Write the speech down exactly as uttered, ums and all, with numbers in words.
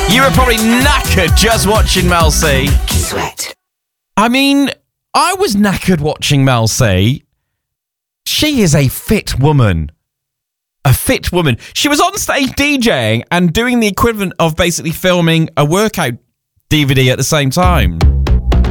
You were probably knackered just watching Mel C. Sweat. I mean, I was knackered watching Mel C. She is a fit woman. A fit woman. She was on stage DJing and doing the equivalent of basically filming a workout D V D at the same time.